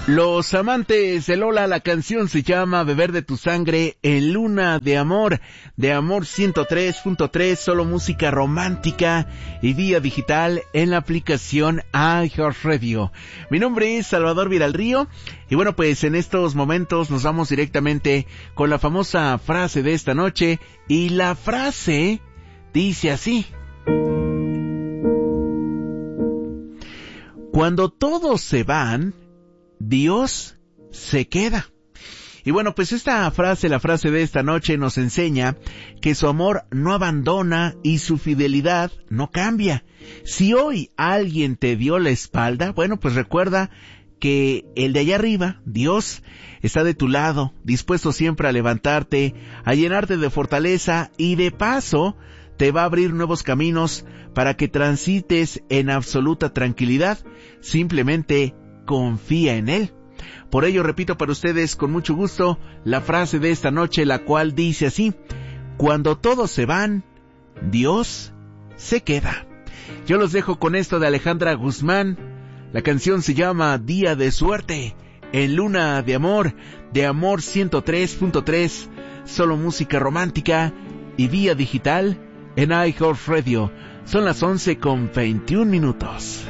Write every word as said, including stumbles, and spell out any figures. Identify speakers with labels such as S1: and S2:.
S1: Los amantes de Lola, la canción se llama Beber de tu sangre en Luna de Amor, de Amor ciento tres punto tres, solo música romántica y vía digital en la aplicación iHeartRadio. Mi nombre es Salvador Viralrío y bueno, pues en estos momentos nos vamos directamente con la famosa frase de esta noche, y la frase dice así: cuando todos se van, Dios se queda. Y bueno, pues esta frase, la frase de esta noche, nos enseña que su amor no abandona y su fidelidad no cambia. Si hoy alguien te dio la espalda, bueno, pues recuerda que el de allá arriba, Dios, está de tu lado, dispuesto siempre a levantarte, a llenarte de fortaleza y de paso te va a abrir nuevos caminos para que transites en absoluta tranquilidad. Simplemente confía en Él. Por ello repito para ustedes con mucho gusto la frase de esta noche, la cual dice así: cuando todos se van, Dios se queda. Yo los dejo con esto de Alejandra Guzmán. La canción se llama Día de Suerte, en Luna de Amor, de Amor ciento tres punto tres, solo música romántica y vía digital en iHeartRadio. Son las once con veintiún minutos.